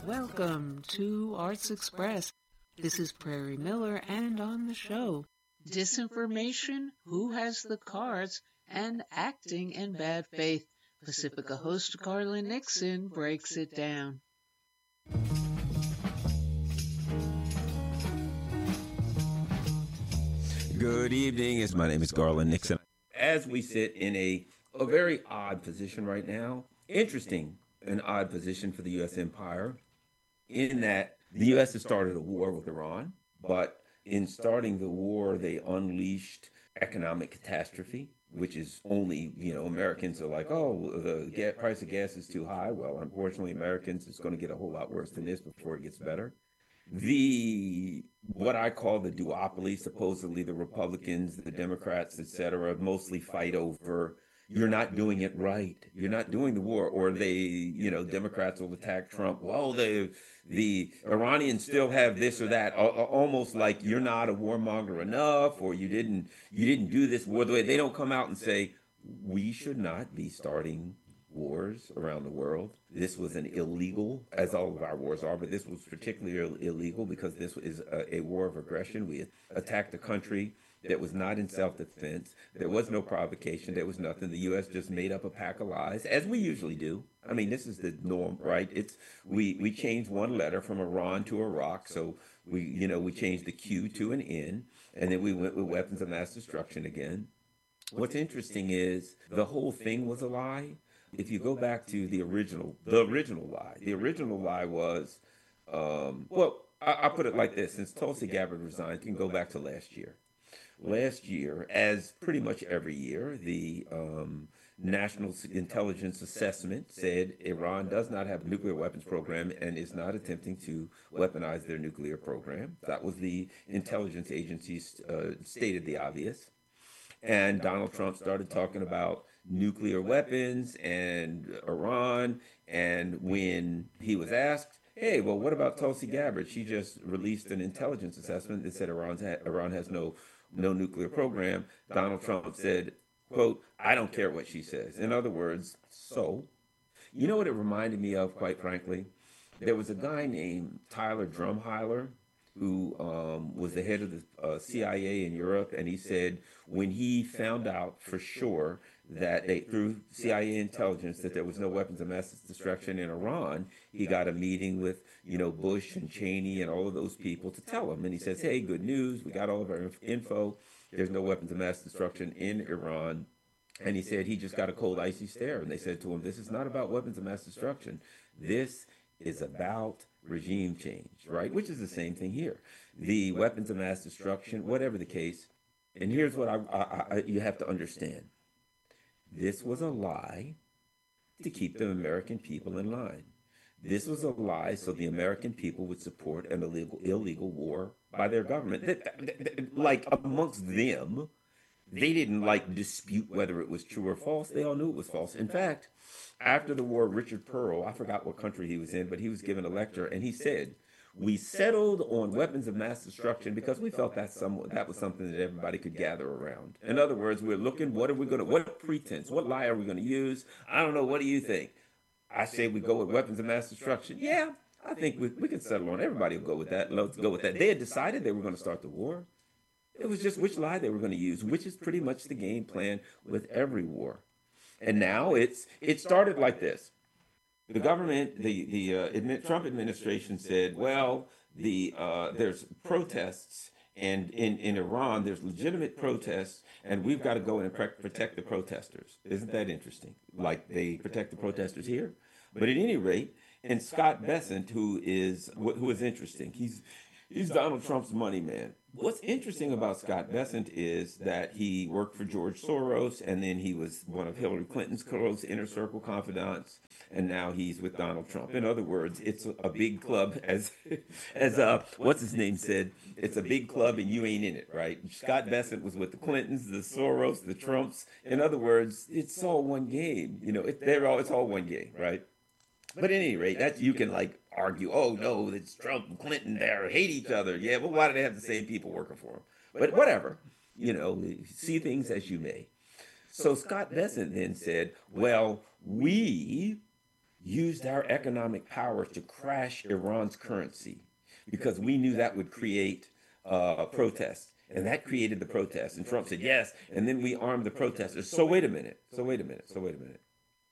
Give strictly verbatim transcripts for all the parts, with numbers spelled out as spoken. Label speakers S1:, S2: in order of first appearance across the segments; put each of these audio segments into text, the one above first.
S1: Welcome to Arts Express. This is Prairie Miller, and on the show, disinformation, who has the cards, and acting in bad faith. Pacifica host Carla Nixon breaks it down.
S2: Good evening. My name is Garland Nixon. As we sit in a, a very odd position right now, interesting, an odd position for the U S empire, in that the U S has started a war with Iran, but in starting the war, they unleashed economic catastrophe, which is only, you know, Americans are like, oh, the gas, price of gas is too high. Well, unfortunately, Americans, it's going to get a whole lot worse than this before it gets better. The, what I call the duopoly, supposedly the Republicans, the Democrats, et cetera, mostly fight over, you're not doing it right. You're not doing the war. Or they, you know, Democrats will attack Trump. Well, the, the Iranians still have this or that, almost like you're not a warmonger enough, or you didn't, you didn't do this war the way. They don't come out and say, we should not be starting wars around the world. This was an illegal, as all of our wars are, but this was particularly illegal because this is a, a war of aggression. We attacked a country that was not in self-defense. There was no provocation. There was nothing. The U S just made up a pack of lies, as we usually do. I mean, this is the norm, right? It's we we changed one letter from Iran to Iraq, so we you know we changed the Q to an N, and then we went with weapons of mass destruction again. What's interesting is the whole thing was a lie. If you go back to the original, the original lie, the original lie was, um, well, I, I'll put it like this. Since Tulsi Gabbard resigned, you can go back to last year. Last year, as pretty much every year, the um, National Intelligence Assessment said Iran does not have a nuclear weapons program and is not attempting to weaponize their nuclear program. That was the intelligence agencies uh, stated the obvious. And Donald Trump started talking about nuclear weapons and Iran. And when he was asked, hey, well, what about Tulsi Gabbard? She just released an intelligence assessment that said Iran's ha- Iran has no no nuclear program. Donald Trump said, quote, I don't care what she says. In other words, so, you know what it reminded me of, quite frankly? There was a guy named Tyler Drumheiler who um, was the head of the uh, C I A in Europe, and he said when he found out for sure that they, through C I A intelligence, that there was no weapons of mass destruction in Iran, he got a meeting with, you know, Bush and Cheney and all of those people to tell him. And he says, hey, good news, we got all of our info. There's no weapons of mass destruction in Iran. And he said he just got a cold, icy stare. And they said to him, this is not about weapons of mass destruction. This is about regime change, right? Which is the same thing here. The weapons of mass destruction, whatever the case. And here's what I, I, I, you have to understand. This was a lie to keep the American people in line. This was a lie so the American people would support an illegal illegal war by their government. Like amongst them, they didn't like dispute whether it was true or false. They all knew it was false. In fact, after the war, Richard Pearl, I forgot what country he was in, but he was given a lecture, and he said, we settled on weapons of mass destruction because we felt that some, that was something that everybody could gather around. In other words, we're looking, what are we going to, what pretense, what lie are we going to use? I don't know, what do you think? I say we go with weapons of mass destruction. Yeah, I think we, we can settle on, everybody will go with that. Let's go with that. They had decided they were going to start the war. It was just which lie they were going to use, which is pretty much the game plan with every war. And now it's it started like this. The government, the the uh, admi- Trump administration said, well, the uh, there's protests, and in, in Iran there's legitimate protests, and we've got to go in and pre- protect the protesters. Isn't that interesting? Like they protect the protesters here, but at any rate, and Scott Bessent, who is who is interesting, he's he's Donald Trump's money man. What's interesting about Scott Bessent is that he worked for George Soros, and then he was one of Hillary Clinton's close inner circle confidants, and now he's with Donald Trump. In other words, it's a big club, as as uh, what's his name said, it's a big club and you ain't in it, right? Scott Bessent was with the Clintons, the Soros, the Trumps. In other words, it's all one game. You know, it, they're all it's all one game, right? But at any rate, that you can like argue, oh no, it's Trump and Clinton there hate each other. Yeah, well, why do they have the same people working for them? But whatever, you know, see things as you may. So Scott Bessent then said, well, we used our economic power to crash Iran's currency because we knew that would create uh, protests. And that created the protests. And Trump said, yes. And then we armed the protesters. So wait a minute. So wait a minute. So wait a minute.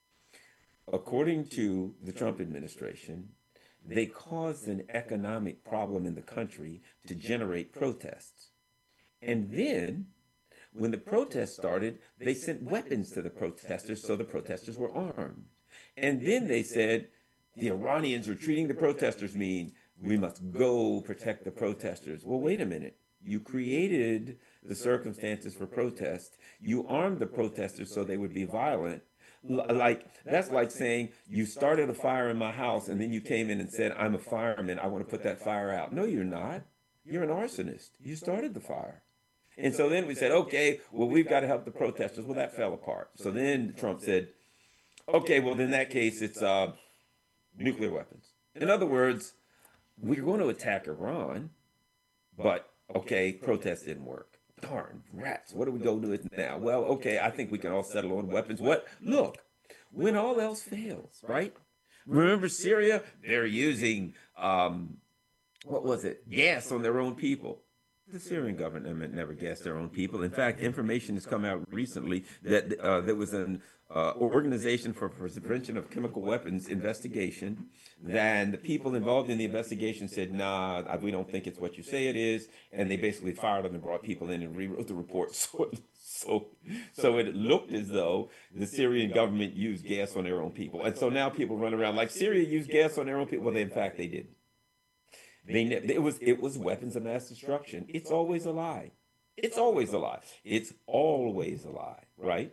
S2: According to the Trump administration, they caused an economic problem in the country to generate protests. And then when the protests started, they sent weapons to the protesters, so the protesters were armed. And then they said, the Iranians are treating the protesters mean, we must go protect the protesters. Well, wait a minute. You created the circumstances for protest. You armed the protesters so they would be violent. Like, that's like saying you started a fire in my house and then you came in and said, I'm a fireman, I want to put that fire out. No, you're not. You're an arsonist. You started the fire. And so then we said, okay, well, we've got to help the protesters. Well, that fell apart. So then Trump said, okay, well, in that case, it's uh, nuclear weapons. In other words, we're going to attack Iran, but, okay, protest didn't work. Darn rats, what do we go do it now? Well, okay, I think we can all settle on weapons. What? Look, when all else fails, right? Remember Syria? They're using, um, what was it? Gas on their own people. The Syrian government never gassed their own people. In fact, information has come out recently that uh, there was an uh, organization for prevention of chemical weapons investigation. Then the people involved in the investigation said, nah, we don't think it's what you say it is. And they basically fired them and brought people in and rewrote the report. So, so, so it looked as though the Syrian government used gas on their own people. And so now people run around like Syria used gas on their own people. Well, they, in fact, they didn't. They, it was it was weapons of mass destruction. It's always a lie. It's always a lie. It's always a lie, right?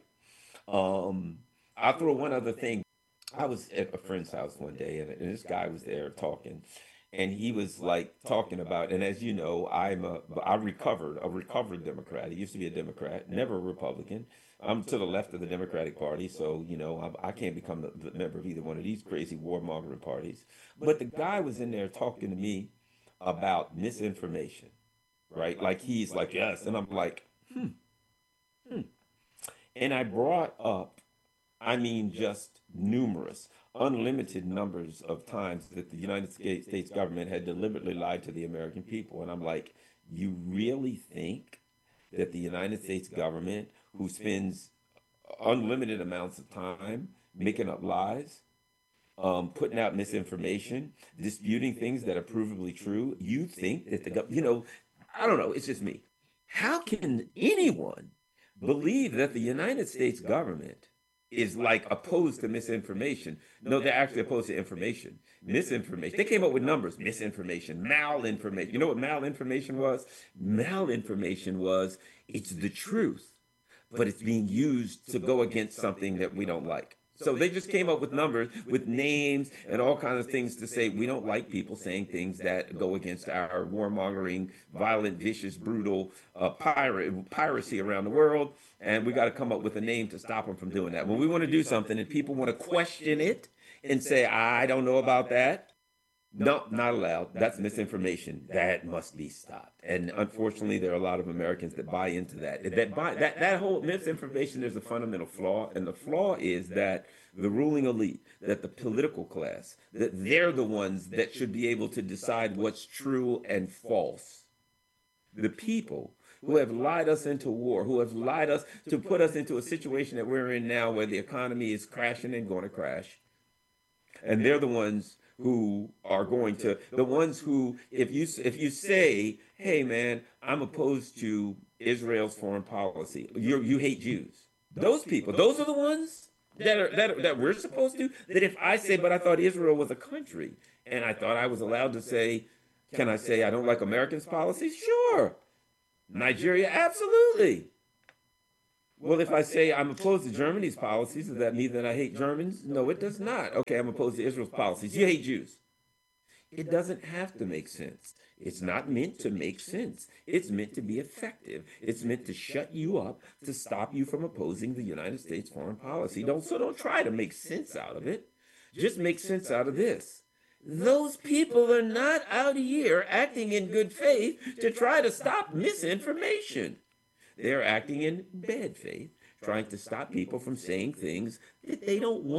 S2: Um, I'll throw one other thing. I was at a friend's house one day, and, and this guy was there talking, and he was like talking about. And as you know, I'm a I recovered a recovered Democrat. He used to be a Democrat, never a Republican. I'm to the left of the Democratic Party, so you know I, I can't become the, the member of either one of these crazy warmongering parties. But the guy was in there talking to me about misinformation, right? Like he's like, yes. And I'm like, hmm, hmm. And I brought up, I mean, just numerous, unlimited numbers of times that the United States government had deliberately lied to the American people. And I'm like, you really think that the United States government, who spends unlimited amounts of time making up lies, Um, putting out misinformation, disputing things that are provably true, you think that the government, you know, I don't know, it's just me. How can anyone believe that the United States government is like opposed to misinformation? No, they're actually opposed to information. Misinformation. They came up with numbers. Misinformation, malinformation. You know what malinformation was? Malinformation was, it's the truth, but it's being used to go against something that we don't like. So they just came up with numbers, with names and all kinds of things to say we don't like people saying things that go against our warmongering, violent, vicious, brutal uh, pirate, piracy around the world. And we got to come up with a name to stop them from doing that. When we want to do something and people want to question it and say, I don't know about that. No, not allowed. That's misinformation. That must be stopped. And unfortunately, there are a lot of Americans that buy into that. That buy that that whole misinformation, there's a fundamental flaw, and the flaw is that the ruling elite, that the political class, that they're the ones that should be able to decide what's true and false. The people who have lied us into war, who have lied us to put us into a situation that we're in now, where the economy is crashing and going to crash, and they're the ones who are going to, the ones who, if you if you say, hey man, I'm opposed to Israel's foreign policy, you you hate Jews. Those people, those are the ones that are that are, that we're supposed to. That if I say, but I thought Israel was a country, and I thought I was allowed to say, can I say I don't like Americans' policies? Sure. Nigeria, absolutely. Well, if I say I'm opposed to Germany's policies, does that mean that I hate Germans? No, it does not. Okay, I'm opposed to Israel's policies. You hate Jews. It doesn't have to make sense. It's not meant to make sense. It's meant to be effective. It's meant to shut you up, to stop you from opposing the United States foreign policy. Don't, so don't try to make sense out of it. Just make sense out of this. Those people are not out here acting in good faith to try to stop misinformation. They're acting in bad faith, trying to stop people from saying things that they don't want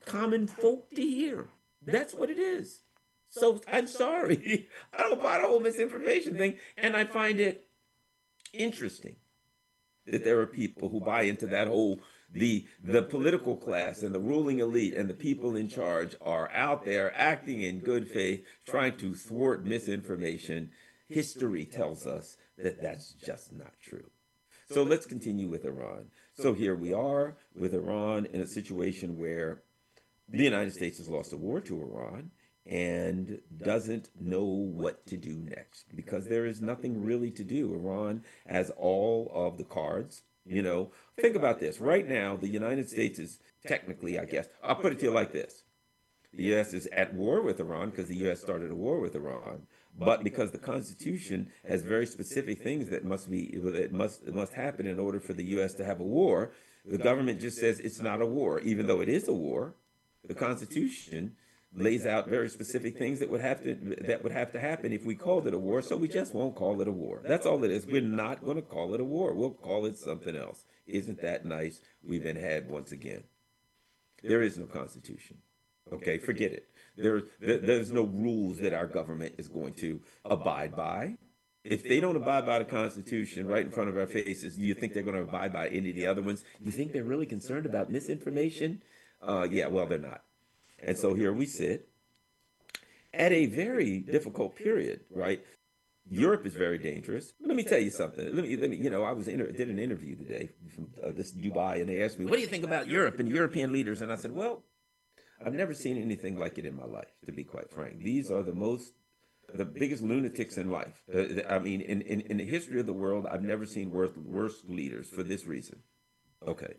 S2: common folk to hear. That's what it is. So I'm sorry. I don't buy the whole misinformation thing. And I find it interesting that there are people who buy into that whole the the political class and the ruling elite and the people in charge are out there acting in good faith, trying to thwart misinformation. History tells us that that's just not true. So let's continue with Iran. So here we are with Iran in a situation where the United States has lost a war to Iran and doesn't know what to do next because there is nothing really to do. Iran has all of the cards. You know, think about this. Right now, the United States is technically, I guess, I'll put it to you like this. The U S is at war with Iran because the U S started a war with Iran. But because the Constitution has very specific things that must be that must must happen in order for the U S to have a war, the government just says it's not a war, even though it is a war. The Constitution lays out very specific things that would have to that would have to happen if we called it a war. So we just won't call it a war. That's all it is. We're not going to call it a war. We'll call it something else. Isn't that nice? We've been had once again. There is no Constitution. Okay, forget it. There, there, there's no rules that our government is going to abide by. If they don't abide by the Constitution right in front of our faces, do you think they're going to abide by any of the other ones? You think they're really concerned about misinformation? Uh, yeah, well, they're not. And so here we sit at a very difficult period, right? Europe is very dangerous. Let me tell you something. Let me, let me you know, I was inter- did an interview today from uh, this Dubai, and they asked me, "What do you think about Europe and European leaders?" And I said, "Well, I've never seen anything like it in my life, to be quite frank. These are the most, the biggest lunatics in life. Uh, I mean, in, in, in the history of the world, I've never seen worse, worse leaders for this reason." Okay.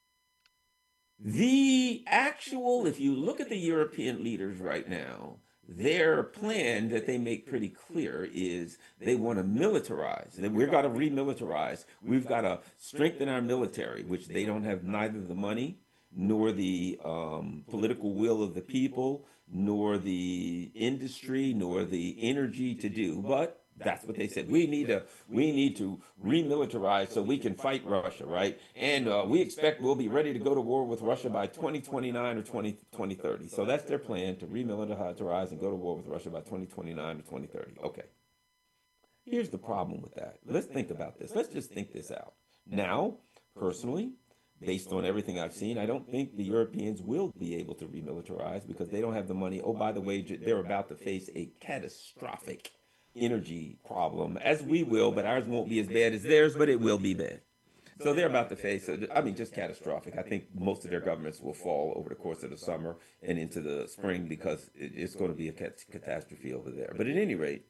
S2: The actual, if you look at the European leaders right now, their plan that they make pretty clear is they want to militarize. And we've got to remilitarize. We've got to strengthen our military, which they don't have neither the money nor the um, political will of the people, nor the industry, nor the energy to do. But that's what they said. We need to we need to remilitarize so we can fight Russia, right? And uh, we expect we'll be ready to go to war with Russia by twenty twenty-nine or twenty thirty. So that's their plan, to remilitarize and go to war with Russia by twenty twenty-nine or twenty thirty. Okay. Here's the problem with that. Let's think about this. Let's just think this out. Now, personally, based on everything I've seen, I don't think the Europeans will be able to remilitarize because they don't have the money. Oh, by the way, they're about to face a catastrophic energy problem, as we will, but ours won't be as bad as theirs, but it will be bad. So they're about to face, I mean, just catastrophic. I think most of their governments will fall over the course of the summer and into the spring because it's going to be a catastrophe over there. But at any rate,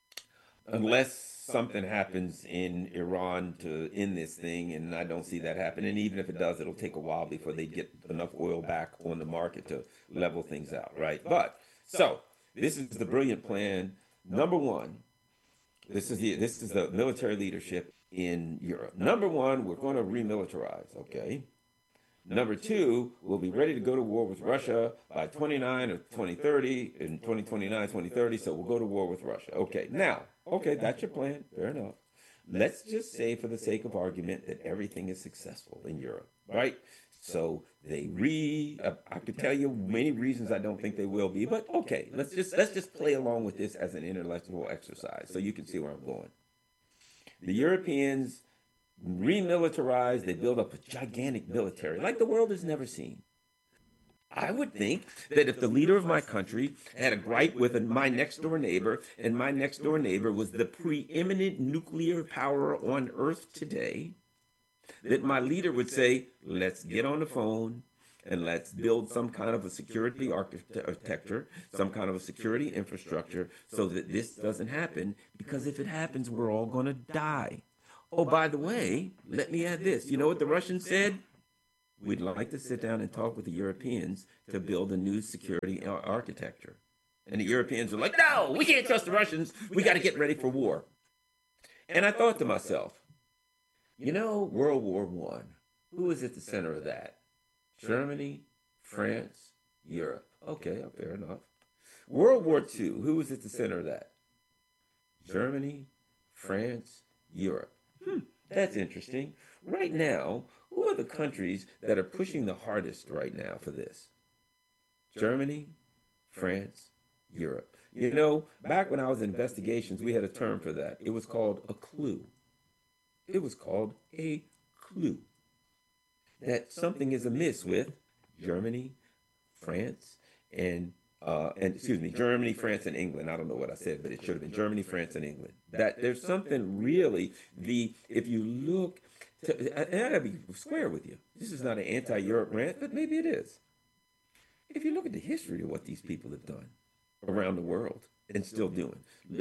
S2: unless something happens in Iran to end this thing, and I don't see that happening, and even if it does, it'll take a while before they get enough oil back on the market to level things out, right? But, so, this is the brilliant plan. Number one, this is the this is the military leadership in Europe. Number one, we're going to remilitarize, okay? Number two, we'll be ready to go to war with Russia by twenty-nine or twenty thirty, in twenty twenty-nine, twenty thirty, so we'll go to war with Russia. Okay, now, okay, that's your plan, fair enough. Let's just say, for the sake of argument, that everything is successful in Europe, right? So they re, uh, I could tell you many reasons I don't think they will be, but okay, let's just let's just play along with this as an intellectual exercise so you can see where I'm going. The Europeans remilitarize, they build up a gigantic military like the world has never seen. I would think that if the leader of my country had a gripe with my next door neighbor, and my next door neighbor was the preeminent nuclear power on Earth today, that my leader would say, let's get on the phone and let's build some kind of a security architecture, some kind of a security infrastructure so that this doesn't happen, because if it happens, we're all going to die. Oh, by the way, let me add this. You know what the Russians said? We'd like to sit down and talk with the Europeans to build a new security architecture. And the Europeans were like, no, we can't trust the Russians. We got to get ready for war. And I thought to myself, you know, World War One, who was at the center of that? Germany, France, Europe. Okay, fair enough. World War Two, who was at the center of that? Germany, France, Europe. Hmm, that's interesting. Right now, who are the countries that are pushing the hardest right now for this? Germany, France, Europe. You know, back when I was in investigations, we had a term for that. It was called a clue. It was called a clue. That something is amiss with Germany, France, and uh, and excuse me, Germany, France, and England. I don't know what I said, but it should have been Germany, France, and England. That there's something really the if you look, to, and I gotta be square with you. This is not an anti-Europe rant, but maybe it is. If you look at the history of what these people have done around the world and still doing,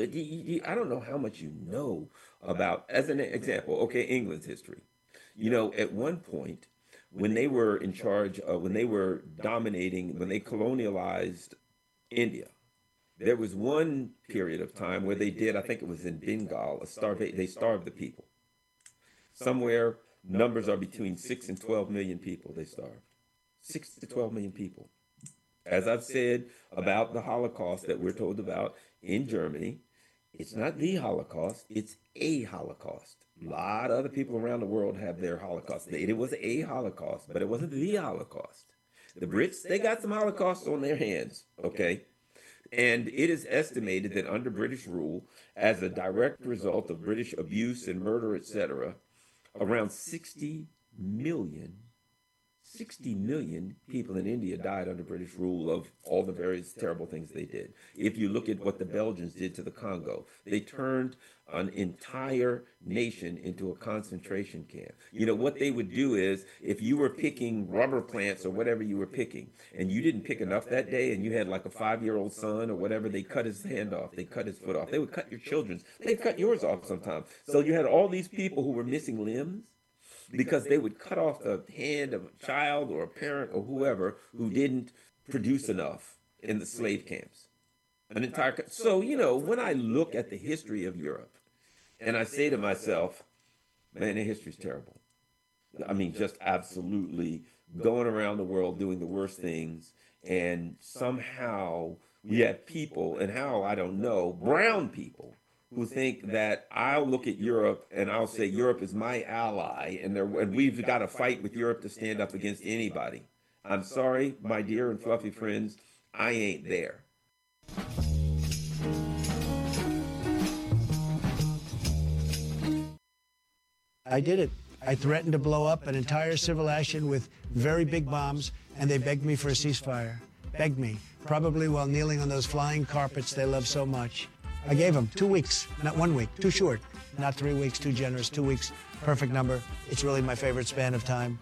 S2: I don't know how much you know about. As an example, okay, England's history. You know, at one point, when they were in charge, of, when they were dominating, when they colonialized India, there was one period of time where they did, I think it was in Bengal, a starva- they starved the people. Somewhere, numbers are between six and twelve million people they starved. six to twelve million people. As I've said about the Holocaust that we're told about in Germany, it's not the Holocaust, it's a Holocaust. A lot of other people around the world have their Holocaust. It was a Holocaust, but it wasn't the Holocaust. The Brits, they got some Holocausts on their hands, okay? And it is estimated that under British rule, as a direct result of British abuse and murder, et cetera, around sixty million sixty million people in India died under British rule of all the various terrible things they did. If you look at what the Belgians did to the Congo, they turned an entire nation into a concentration camp. You know, what they would do is, if you were picking rubber plants or whatever you were picking, and you didn't pick enough that day, and you had like a five-year-old son or whatever, they cut his hand off, they cut his foot off. They would cut your children's. They'd cut yours off sometimes. So you had all these people who were missing limbs, because they would cut off the hand of a child or a parent or whoever who didn't produce enough in the slave camps. An entire so you know, when I look at the history of Europe, and I say to myself, man, the history's terrible. I mean, just absolutely going around the world doing the worst things, and somehow we have people, and how I don't know, brown people, who think that I'll look at Europe and I'll say Europe is my ally, and, and we've got to fight with Europe to stand up against anybody. I'm sorry, my dear and fluffy friends, I ain't there.
S3: I did it. I threatened to blow up an entire civil action with very big bombs, and they begged me for a ceasefire. Begged me, probably while kneeling on those flying carpets they love so much. I gave them two weeks, not one week, too short. Not three weeks, too generous, two weeks, perfect number. It's really my favorite span of time.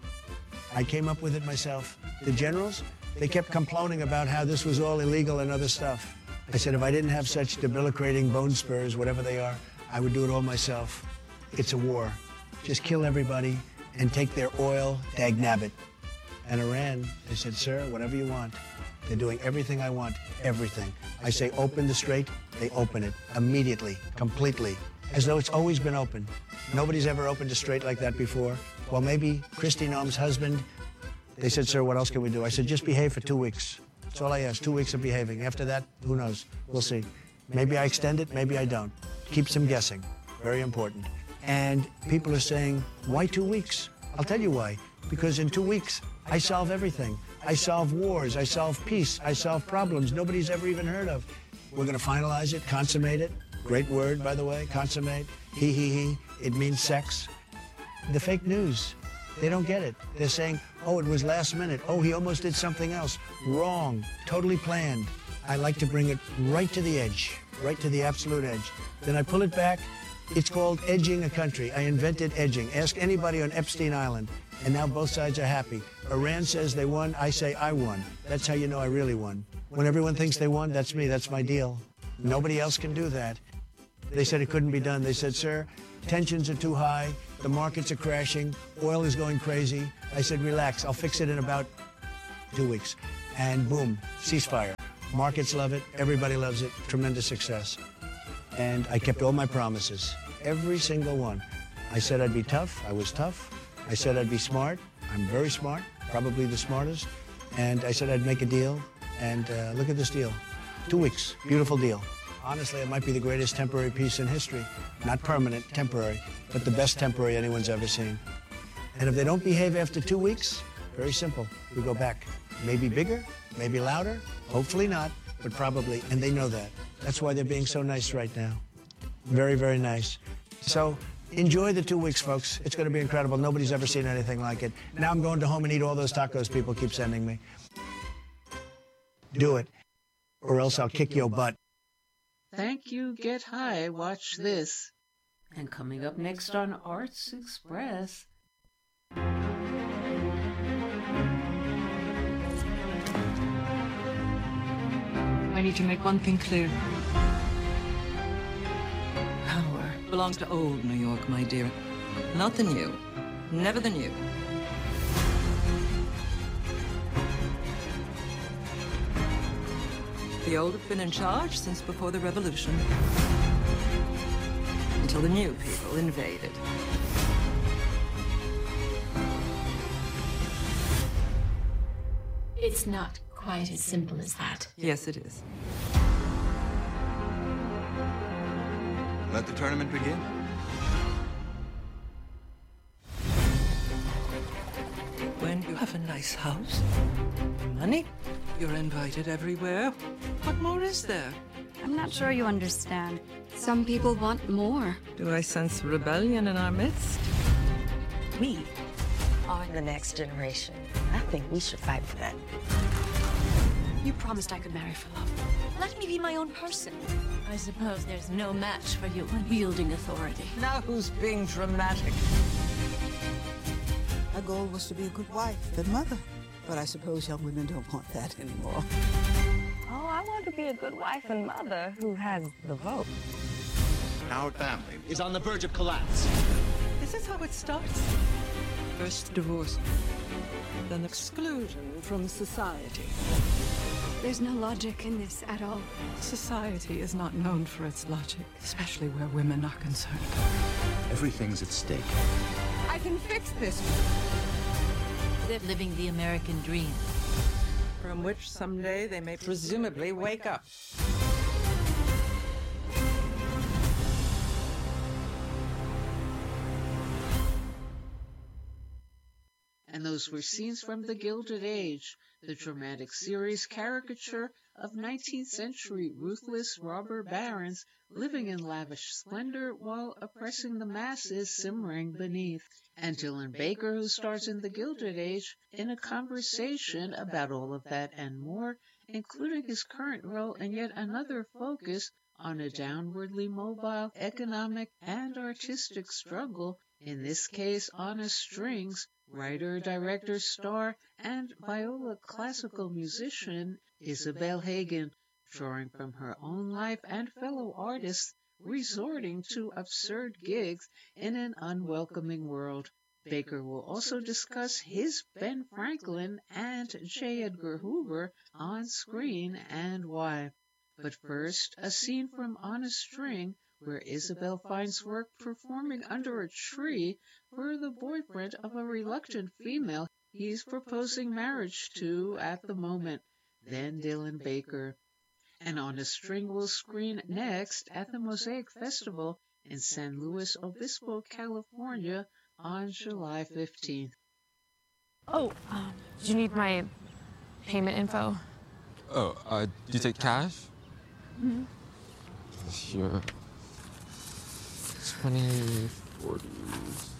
S3: I came up with it myself. The generals, they kept complaining about how this was all illegal and other stuff. I said, if I didn't have such debilitating bone spurs, whatever they are, I would do it all myself. It's a war. Just kill everybody and take their oil, dagnabbit. And Iran, they said, sir, whatever you want. They're doing everything I want, everything. I say open the strait, they open it immediately, completely, as though it's always been open. Nobody's ever opened a strait like that before. Well, maybe Kristi Noem's husband. They said, sir, what else can we do? I said, just behave for two weeks. That's all I asked, two weeks of behaving. After that, who knows? We'll see. Maybe I extend it, maybe I don't. Keeps them guessing. Very important. And people are saying, why two weeks? I'll tell you why. Because in two weeks, I solve everything. I solve wars, I solve peace, I solve problems nobody's ever even heard of. We're going to finalize it, consummate it. Great word, by the way, consummate. He, he, he. It means sex. The fake news, they don't get it. They're saying, oh, it was last minute. Oh, he almost did something else. Wrong, totally planned. I like to bring it right to the edge, right to the absolute edge. Then I pull it back. It's called edging a country. I invented edging. Ask anybody on Epstein Island. And now both sides are happy. Iran says they won, I say I won. That's how you know I really won. When everyone thinks they won, that's me, that's my deal. Nobody else can do that. They said it couldn't be done. They said, sir, tensions are too high, the markets are crashing, oil is going crazy. I said, relax, I'll fix it in about two weeks. And boom, ceasefire. Markets love it, everybody loves it, tremendous success. And I kept all my promises, every single one. I said I'd be tough, I was tough. I said I'd be smart. I'm very smart, probably the smartest. And I said I'd make a deal. And uh, look at this deal. Two weeks, beautiful deal. Honestly, it might be the greatest temporary peace in history. Not permanent, temporary, but the best temporary anyone's ever seen. And if they don't behave after two weeks, very simple, we go back. Maybe bigger, maybe louder, hopefully not, but probably, and they know that. That's why they're being so nice right now. Very, very nice. So enjoy the two weeks, folks. It's going to be incredible. Nobody's ever seen anything like it. Now I'm going to home and eat all those tacos people keep sending me. Do it, or else I'll kick your butt.
S1: Thank you, Get High. Watch this. And coming up next on Arts Express.
S4: I need to make one thing clear. Power belongs to old New York, my dear. Not the new. Never the new. The old have been in charge since before the revolution. Until the new people invaded.
S5: It's not quite as simple as that.
S4: Yes, it is.
S6: Let the tournament begin.
S4: When you have a nice house, money, you're invited everywhere. What more is there?
S7: I'm not sure you understand. Some people want more.
S4: Do I sense rebellion in our midst?
S8: We are the next generation. I think we should fight for that.
S5: You promised I could marry for love. Let me be my own person. I suppose there's no match for you in wielding authority.
S4: Now who's being dramatic?
S9: My goal was to be a good wife and mother, but I suppose young women don't want that anymore.
S8: Oh, I want to be a good wife and mother who has the vote.
S6: Our family is on the verge of collapse.
S4: Is this how it starts? First divorce, then exclusion from society.
S7: There's no logic in this at all.
S4: Society is not known for its logic, especially where women are concerned.
S6: Everything's at stake.
S4: I can fix this.
S5: They're living the American dream.
S4: From which someday they may presumably wake up.
S1: And those were scenes from The Gilded Age, the dramatic series caricature of nineteenth century ruthless robber barons living in lavish splendor while oppressing the masses simmering beneath. And Dylan Baker, who stars in The Gilded Age, in a conversation about all of that and more, including his current role in yet another focus on a downwardly mobile economic and artistic struggle, in this case on a strings. Writer, director, star, and viola classical musician Isabel Hagen, drawing from her own life and fellow artists, resorting to absurd gigs in an unwelcoming world. Baker will also discuss his Ben Franklin and J. Edgar Hoover on screen and why. But first, a scene from On a String, where Isabel finds work performing under a tree for the boyfriend of a reluctant female he's proposing marriage to at the moment, then Dylan Baker. And On a String will screen next at the Mosaic Festival in San Luis Obispo, California on July fifteenth.
S10: Oh, um, do you need my payment info?
S11: Oh, uh, do you take cash?
S10: Mm-hmm.
S11: Sure. twenty, forty,